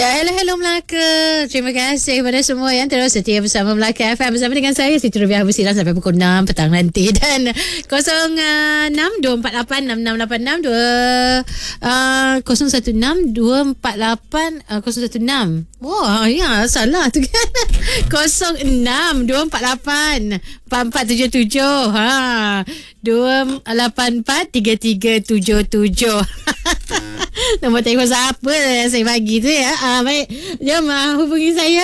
Hello Melaka. Terima kasih kepada semua yang terus setia bersama Melaka FM bersama dengan saya Siti Rubiah Bersilang sampai pukul 6 petang nanti. Dan 016-248-688-016. Wah, ya salah tu kan. 06248-4477. 284-3377. Nombor telefon siapa saya bagi tu ya. Baik, jom hubungi saya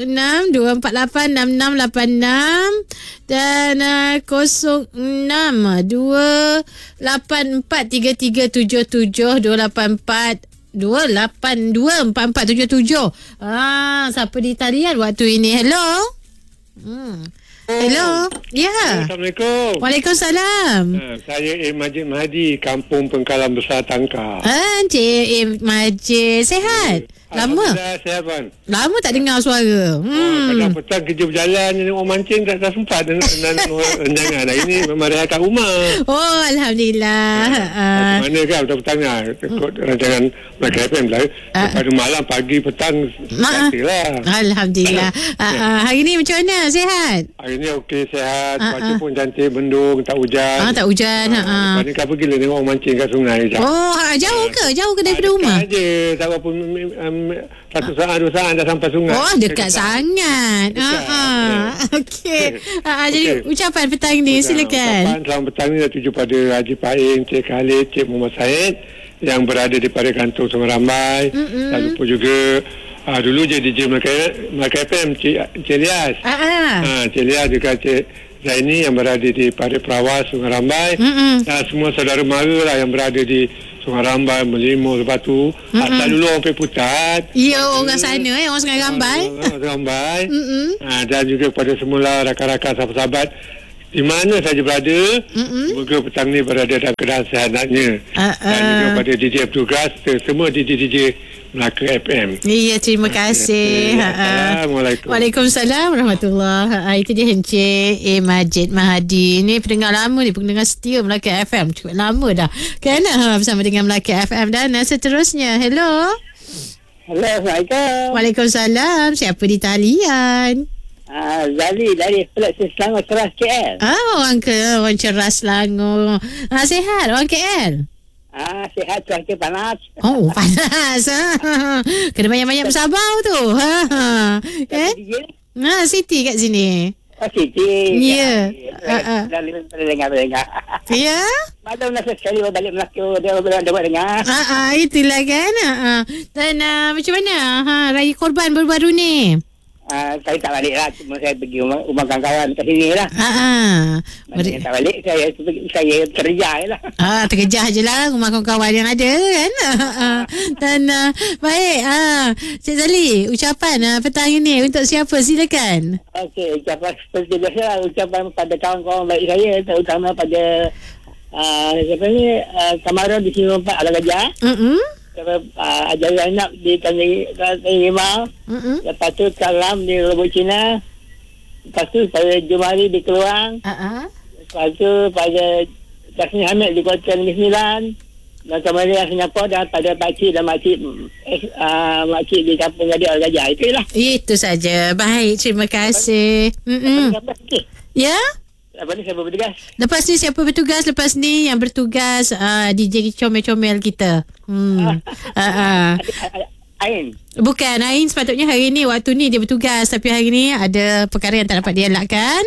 06-248-6686 dan 06-284-3377 282-4477. Siapa di talian waktu ini? Hello. Hello. Ya. Assalamualaikum. Waalaikumsalam. Saya Majid Mahdi, Kampung Pengkalan Besar Tangka. Encik Majid, sehat? Lama? Alhamdulillah, sihat Puan. Lama tak dengar suara. Kadang petang kerja berjalan, orang mancing tak sempat dan renjangan. Ini memang rehat kat rumah. Oh, Alhamdulillah. Mana kan petang-petang ikut rancangan Melaka FM lah. Daripada malam, pagi, petang, lah. Alhamdulillah. Hari ni macam mana? Sehat? Hari ni okey, sehat. Cuaca pun cantik, mendung, tak hujan. Tak hujan. Lepas ni kan pergi lah tengok orang mancing kat sungai. Oh, jauh ke? Jauh ke daripada rumah? Dekat je. Tak berapa 1 saat 2 saat dah sampai sungai. Oh, dekat sangat. Okey. Jadi ucapan petang ni silakan. Ucapan selamat petang ni tuju pada Haji Paing, Cik Khalid, Cik Muhammad Said yang berada di pada kantor Sungai Rambai. Dan lupa juga dulu je DJ Melaka FM, Cik Lias. Cik Lias juga Cik Zaini yang berada di pada Perawas Sungai Rambai. Dan semua saudara mara lah yang berada di Sungai Rambai, Melimau, lepas tu asal dulu orang pergi Putat. Ya, orang sana orang Sungai Rambai. Sungai Rambai. Dan juga kepada semula rakan-rakan sahabat-sahabat di mana saja berada. Semoga petang ni berada dalam keadaan sehatnya. Dan juga kepada DJ petugas, semua DJ Melaka FM. Ya, terima kasih. Assalamualaikum. Waalaikumsalam warahmatullahi. Itu dia Encik Majid Mahdi. Ni pendengar lama ni, pendengar setia Melaka FM. Cukup lama dah kan bersama dengan Melaka FM. Dan seterusnya, hello. Hello, Assalamualaikum. Waalaikumsalam. Siapa di talian? Zali dari Pelak Selangor Ceras KL. Orang Ceras Selangor. Sehat orang KL? Sihat, cuaca panas. Oh, panas. Kena banyak-banyak bersabar tu. Siti kat sini. Siti. Ya. Dah dengar. Ya? Malam nak sekali balik Melaka, dia buat dengar. Itulah kan. Dan macam mana Raya Korban baru-baru ni? Saya tak balik lah. Cuma saya pergi rumah kawan-kawan kat sini lah. Saya tak balik. Saya terkejar je lah. Terkejar je lah rumah kawan-kawan yang ada kan. Dan baik. Cik Zali, ucapan petang ini untuk siapa? Silakan. Okey, ucapan seperti biasa lah. Ucapan pada kawan-kawan baik saya. Terutama pada siapa ni, Kamaran di sini 4 Ala Gajah. Ajar Zainab di Tanjung Rimau. Lepas tu Kalam di Lubuk Cina. Lepas tu pada Jumari di Keluang. Lepas tu pada Jasmine Hamid di Kuala Negeri Sembilan. Dan kemudian Singapura dan pada pakcik dan makcik di Kampung Gadi Al Gajah. Itulah. Itu saja. Baik, terima kasih. Ya? Lepas ni siapa bertugas? Lepas ni yang bertugas DJ comel-comel kita. Ain. Bukan, Ain sepatutnya hari ni waktu ni dia bertugas, tapi hari ni ada perkara yang tak dapat dia elakkan.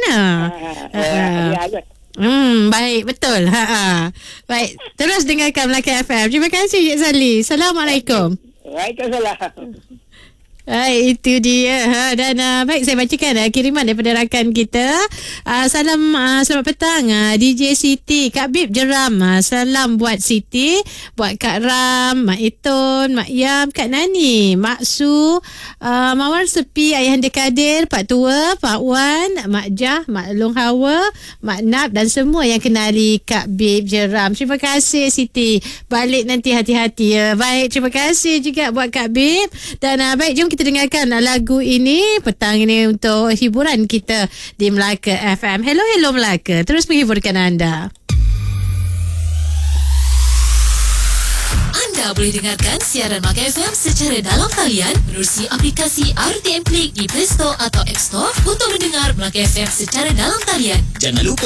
Baik, betul. Baik, terus dengarkan Melaka FM. Terima kasih Cik Zali. Assalamualaikum. Waalaikumsalam. Itu dia. Dan baik, saya bacakan kiriman daripada rakan kita. Selamat petang DJ Siti, Kak Bib Jeram. Salam buat Siti, buat Kak Ram, Mak Itun, Mak Yam, Kak Nani, Mak Su, Mawar Sepi, Ayahanda Kadir, Pak Tua, Pak Wan, Mak Jah, Mak Long Hawa, Mak Nap dan semua yang kenali Kak Bib Jeram. Terima kasih Siti. Balik nanti hati-hati ya. Baik, terima kasih juga buat Kak Bib. Dan baik, jom kita dengarkan lagu ini petang ini untuk hiburan kita di Melaka FM. Hello Melaka, terus menghiburkan anda. Anda boleh dengarkan siaran Melaka FM secara dalam talian menerusi aplikasi RTM Klik di Play Store atau App Store untuk mendengar Melaka FM secara dalam talian. Jangan lupa